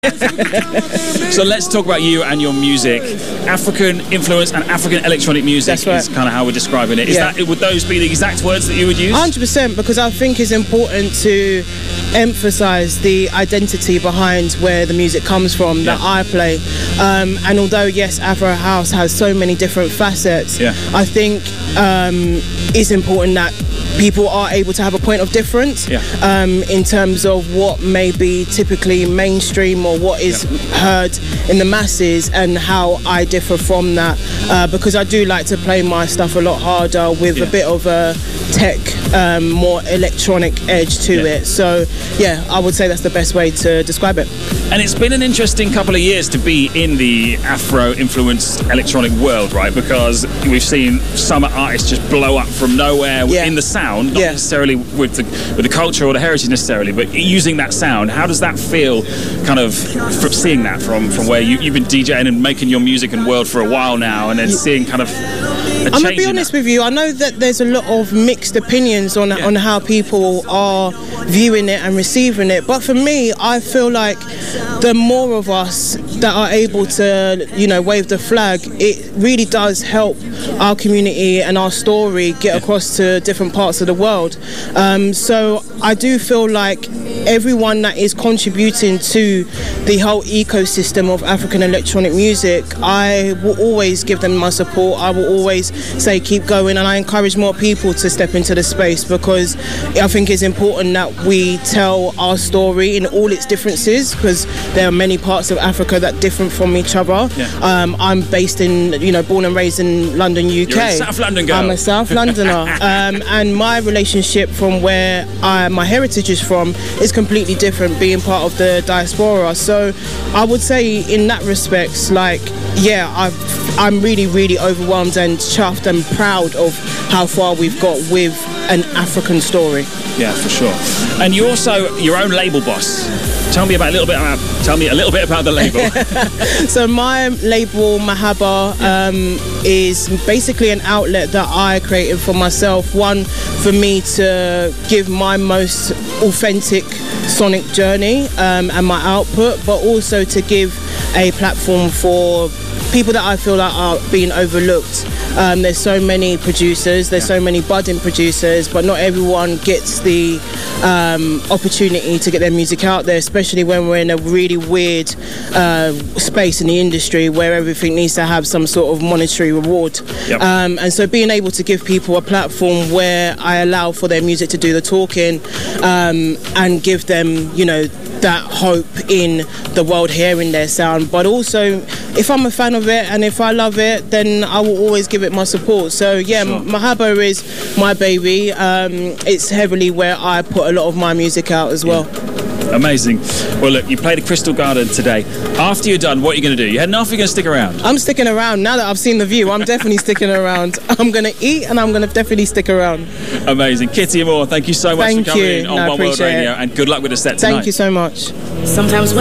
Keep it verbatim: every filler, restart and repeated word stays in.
So let's talk about you and your music. African influence and African electronic music. That's right. Is kind of how we're describing it. Is Yeah. that, would those be the exact words that you would use? one hundred percent, because I think it's important to emphasize the identity behind where the music comes from that Yeah. I play. Um, and although, yes, Afro House has so many different facets, Yeah. I think um, it's important that people are able to have a point of difference Yeah. um, in terms of what may be typically mainstream or what is Yeah. heard in the masses, and how I differ from that, uh, because I do like to play my stuff a lot harder with Yeah. a bit of a tech, um, more electronic edge to Yeah. it. So yeah, I would say that's the best way to describe it. And it's been an interesting couple of years to be in the Afro-influenced electronic world, right? Because we've seen some artists just blow up from nowhere Yeah. in the sound, not Yeah. necessarily with the with the culture or the heritage necessarily, but using that sound. How does that feel, kind of, from seeing that from, from where you, you've been DJing and making your music and world for a while now, and then seeing kind of a I'm gonna change be in honest that? with you. I know that there's a lot of mixed opinions on Yeah. on how people are viewing it and receiving it. But for me, I feel like the more of us that are able to, you know, wave the flag, it really does help our community and our story get across to different parts of the world. Um, so I do feel like everyone that is contributing to the whole ecosystem of African electronic music, I will always give them my support. I will always say keep going, and I encourage more people to step into the space, because I think it's important that we tell our story in all its differences, because there are many parts of Africa that differ from each other. Yeah. Um, I'm based in, you know, born and raised in London, U K. You're a South London girl. I'm a South Londoner, um, and my relationship from where I, my heritage is from is completely different, being part of the diaspora. So I would say in that respect, like, yeah, I've, I'm really, really overwhelmed and chuffed and proud of how far we've got with an African story. Yeah, for sure. And you're also your own label boss. Tell me about a little bit about tell me a little bit about the label. So my label Mahaba um, is basically an outlet that I created for myself. One, for me to give my most authentic sonic journey um, and my output, but also to give a platform for people that I feel like are being overlooked. Um, there's so many producers, there's so many budding producers, but not everyone gets the um, opportunity to get their music out there, especially when we're in a really weird uh, space in the industry where everything needs to have some sort of monetary reward. Yep. Um, and so being able to give people a platform where I allow for their music to do the talking, um, and give them, you know, that hope in the world hearing their sound, but also if I'm a fan of it and if I love it, then I will always give it my support. So yeah, Sure. Mahaba is my baby. Um, it's heavily where I put a lot of my music out as well. Amazing. Well, look, you played at Crystal Garden today. After you're done, what are you going to do? You heading off or are you going to stick around? I'm sticking around. Now that I've seen the view, I'm definitely sticking around. I'm going to eat and I'm going to definitely stick around. Amazing. Kitty Amore, thank you so much Thank for coming you. in on No, I One World appreciate Radio, it. and good luck with the set tonight. Thank you so much. Sometimes when